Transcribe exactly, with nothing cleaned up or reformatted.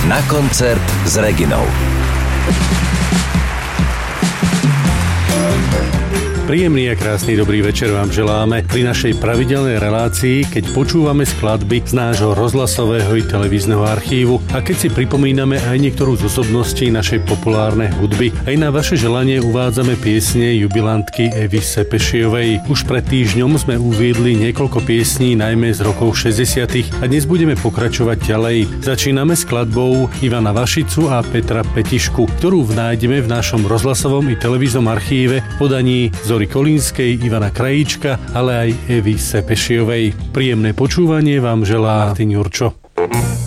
Na koncert s Reginou. Príjemný a krásny dobrý večer vám želáme pri našej pravidelnej relácii, keď počúvame skladby z nášho rozhlasového i televízneho archívu a keď si pripomíname aj niektorú z osobností našej populárnej hudby. Aj na vaše želanie uvádzame piesne jubilantky Evy Sepešiovej. Už pred týždňom sme uviedli niekoľko piesní, najmä z rokov šesťdesiatych a dnes budeme pokračovať ďalej. Začíname skladbou Ivana Vašicu a Petra Petišku, ktorú nájdeme v našom rozhlasovom i televíznom archíve v podaní Zory Kolínskej, Ivana Krajíčka, ale aj Evy Sepešiovej. Príjemné počúvanie vám želá Martin Jurčo.